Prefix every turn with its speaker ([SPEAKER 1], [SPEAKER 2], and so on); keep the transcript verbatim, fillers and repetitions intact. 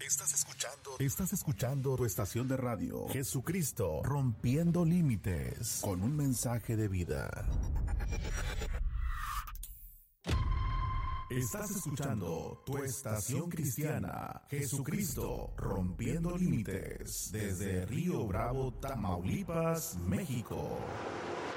[SPEAKER 1] Estás escuchando, estás escuchando tu estación de radio, Jesucristo, rompiendo límites, con un mensaje de vida. Estás escuchando tu estación cristiana, Jesucristo, rompiendo límites, desde Río Bravo, Tamaulipas, México.